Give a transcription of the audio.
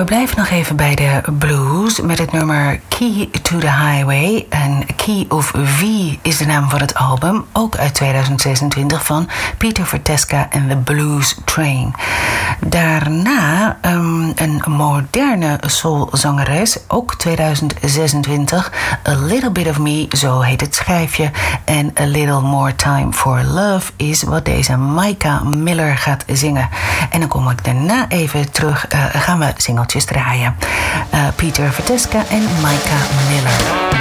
we blijven nog even bij de blues met het nummer Key to the Highway. En Key of V is de naam van het album, ook uit 2026 van Peter Francesca en The Blues Train. Daarna een moderne soulzangeres, ook 2026, A Little Bit of Me, zo heet het schijfje. En A Little More Time for Love is wat deze Micah Miller gaat zingen. En dan kom ik daarna even terug, gaan we singeltjes draaien. Peter Francesca en Micah Miller.